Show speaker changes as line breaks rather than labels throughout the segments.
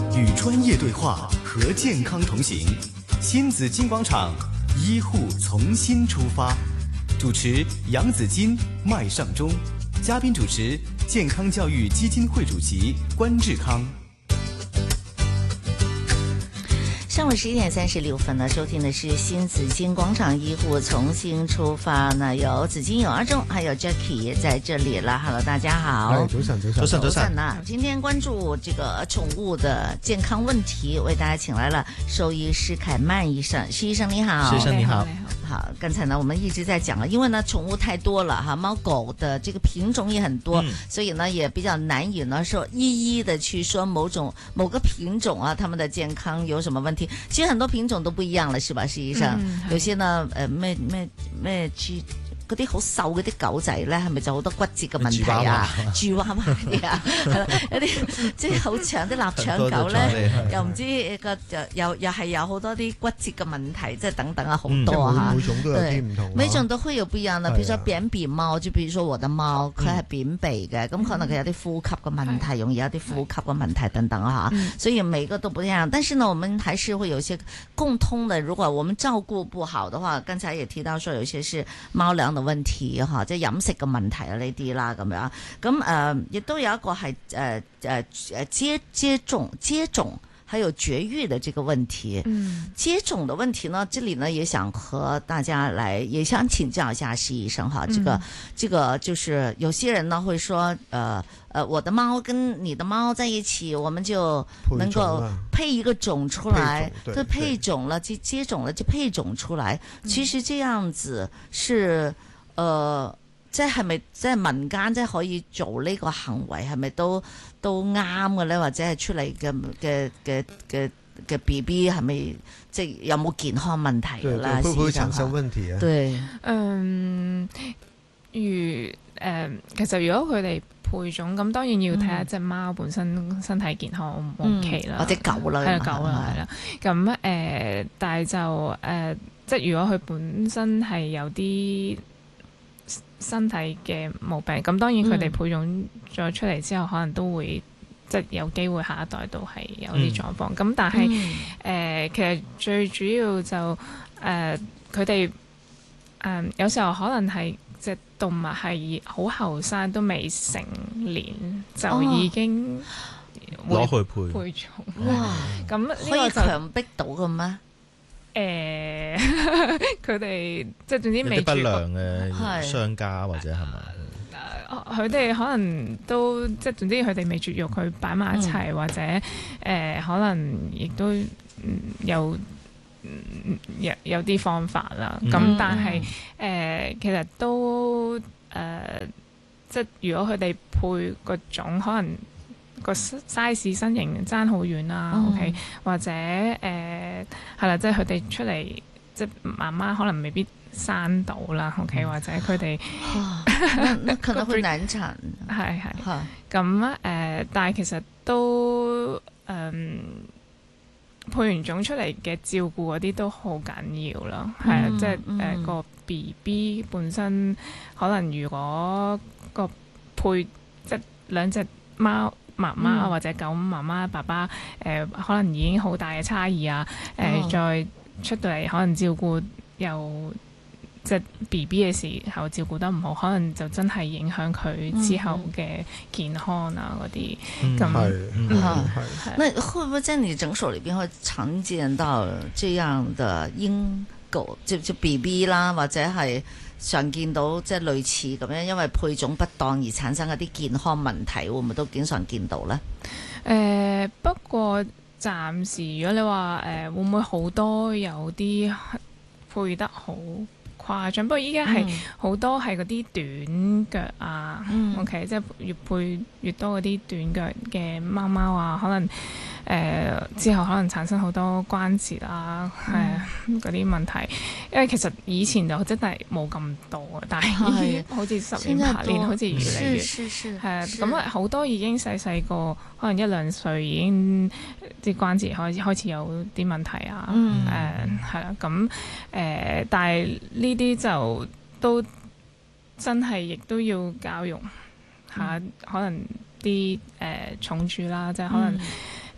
与专业对话，和健康同行。新紫金广场，医护从新出发。主持杨子金、麦尚中，嘉宾主持健康教育基金会主席关志康。
上午11:36呢，收听的是新紫金广场医护从新出发呢，有紫金有阿忠，还有 Jackie 也在这里了。Hello， 大家好。早晨啊！今天关注这个宠物的健康问题，为大家请来了兽医施凯曼医生。施医生你好。
施医生你好。
好，刚才呢我们一直在讲了，因为呢宠物太多了哈，猫狗的这个品种也很多，所以呢也比较难以呢说一一的去说某个品种啊，它们的健康有什么问题。其实很多品種都不一樣了，是吧，施醫生？有些呢，咩豬嗰啲好瘦嗰啲狗仔咧，係咪就好多骨折嘅問題啊？蛀娃娃啲啊，有啲即係好長啲臘腸狗咧，又唔知個又係有好多啲骨折嘅問題，即係等等啊，好多啊。
每種都有啲唔同。
每種都會有不一樣的，譬如說扁鼻貓，就譬如說我的貓，佢係扁鼻嘅，咁可能佢有啲呼吸嘅問題，容易有啲呼吸嘅問題等等啊，所以每個都不一樣。但是呢，我們還是會有一些共通的，如果我們照顧不好的話，剛才也提到說有些是貓糧的問題嚇，即係飲食嘅問題啊呢啲啦咁樣。咁亦都有一個係接種。還有絕育的這個問題，接種的問題呢，這裡呢也想和大家來，也想請教一下施醫生哈，這個就是有些人呢會說，我的貓跟你的貓在一起，我們就能夠配一個種出來，對，配種了，接種了就配種出來。其實這樣子是，即係咪即係民間即係可以做呢個行為，係咪都啱嘅咧？或者係出嚟嘅 BB 係咪即係有冇健康問題㗎啦？
會唔會產生問題啊？
對，
其實如果佢哋配種，咁當然要睇下隻貓本身身體健康 O 唔 OK 啦，
或者狗啦，
係啦狗啦，係啦。咁但係就即係如果佢本身係有啲身體嘅毛病，咁當然佢哋配種咗出嚟之後，可能都會即係有機會下一代都係有啲狀況。咁但係其實最主要就佢哋有時候可能係隻動物係好後生都未成年就已經
攞去配
種。
哇！
咁呢
可以強迫到嘅咩？
佢哋即係總之未
有啲不良嘅商家或者係咪？
佢哋可能都即係總之佢哋未絕育，佢擺埋一齊，或者可能亦都有啲方法啦。咁但係其實都即係如果佢哋配個種，可能個 size 身形爭好遠啦，OK， 或者係啦，即係佢哋出嚟，即係媽媽可能未必生到啦，OK， 或者佢哋
可能會難產，
係咁但係其實都配完種出嚟嘅照顧嗰啲都好緊要啦，係啊，即係個 BB 本身可能如果個配即係兩隻貓。媽媽或者狗媽媽爸爸可能已經好大嘅差異啊，再出到嚟可能照顧又即係 BB 嘅時候照顧得唔好，可能就真係影響佢之後嘅健康啊嗰啲。
那會不會在你診所裏邊會常見到這樣的嬰狗，就 BB 啦，或者係常見到即係類似咁樣，因為配種不當而產生一啲健康問題，會唔會都經常見到呢？
不過暫時如果你話會唔會好多有啲配得好誇張，不過依家係好多係嗰啲短腳啊，OK， 即係越配越多嗰啲短腳嘅貓貓啊，可能之後可能產生好多關節啊，嗰啲問題。因為其實以前就真係冇咁多，但係好似10年8年好似越嚟越係咁啊，好多已經細個，可能1、2歲已經啲關節開始有啲問題啊，係啦，咁但係呢啲就都真係亦都要教育下，可能啲重注啦，即係可能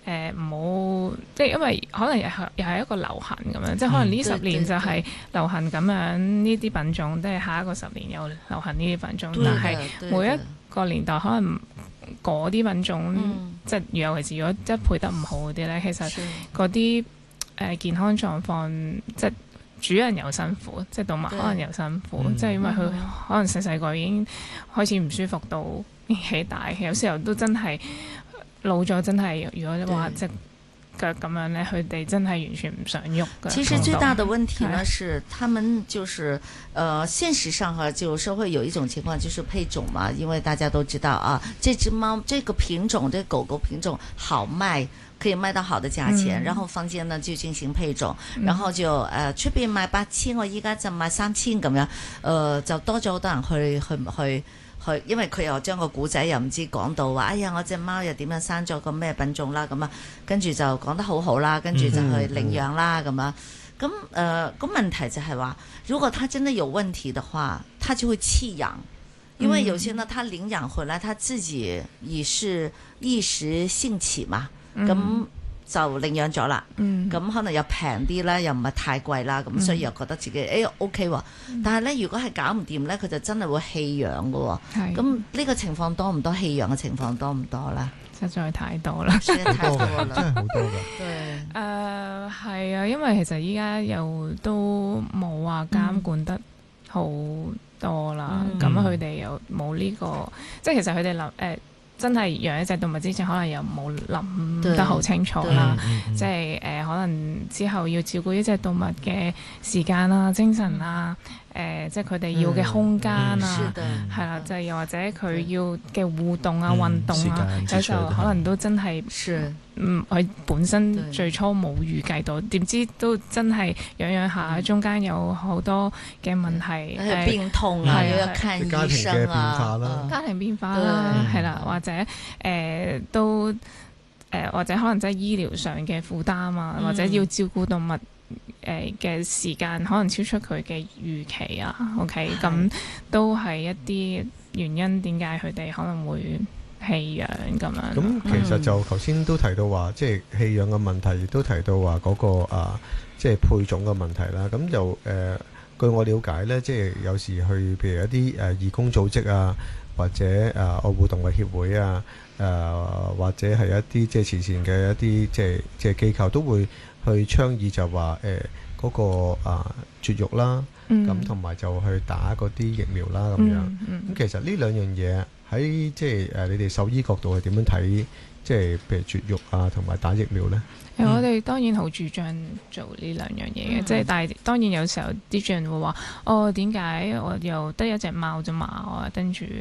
唔好，即係因為可能又係一個流行咁樣，即係可能呢10年就係流行咁樣呢啲品種，即係下一個10年又流行呢啲品種，但係每一個年代可能嗰啲品種，即係尤其是如果即係配得唔好嗰啲咧，其實嗰啲健康狀況即係主人又辛苦，即係動物可能又辛苦，即係因為佢可能細細個已經開始唔舒服到年紀大，有時候都真係。老咗真係，如果話隻腳咁樣咧，佢哋真係完全唔想喐嘅。
其實最大的問題呢是，他們就是現實上哈，就是會有一種情況，就是配種嘛。因為大家都知道啊，這隻貓這個品種，這個狗狗品種好賣，可以賣到好的價錢。然後坊間呢就進行配種，然後就出邊賣8000，我依家就賣3000咁樣，就多咗好多人去。因為佢又將個古仔又唔知講到話，哎呀我隻貓又點樣生咗個咩品種啦咁啊，跟住就講得好好啦，跟住就去領養啦咁啊，咁個問題就係話，如果他真的有問題的話，他就會棄養，因為有些呢，他領養回來，他自己也是一時興起嘛，咁。就領養咗啦，咁可能又平啲啦，又唔係太貴啦，咁所以又覺得自己OK 喎。但係咧，如果係搞唔掂咧，佢就真係會棄養㗎喎。咁呢個情況多唔多？棄養嘅情況多唔多咧？
實在太多啦，
真係好多㗎。
對，係啊，因為其實依家又都冇話監管得好多啦，咁佢哋又冇呢個，即係其實佢哋諗真係養一隻動物之前，可能又冇諗得好清楚啦。即係可能之後要照顧一隻動物嘅時間啦、精神啦，即係佢哋要嘅空間啊，係啦，就係又或者佢要嘅互動啊、運動啊，有時候可能都真係佢本身最初冇預計到，點知都真係養下，中間有好多嘅問題，
病痛啊，要看醫生啊，
家庭變化啦，係啦，或者都或者可能即係醫療上嘅負擔啊，或者要照顧動物嘅時間可能超出佢嘅預期啊。OK， 咁都係一啲原因，點解佢哋可能會棄養咁樣。
咁其實就頭先都提到話，即係棄養嘅問題，亦都提到話嗰個即係配種嘅問題啦。咁就據我了解呢，即係有時去譬如一啲義工組織啊，或者愛護動物協會啊，或者係一啲即係慈善嘅一啲即係機構都會去倡議就話嗰個絕育啦，咁同埋就去打嗰啲疫苗啦咁樣。咁其實呢兩樣嘢喺即係你哋獸醫角度係點樣睇？即係譬如絕育啊，同埋打疫苗呢？
我哋當然好主張做呢兩樣嘢嘅，即係但係當然有時候啲人會話：點解我又得一隻貓啫嘛？跟住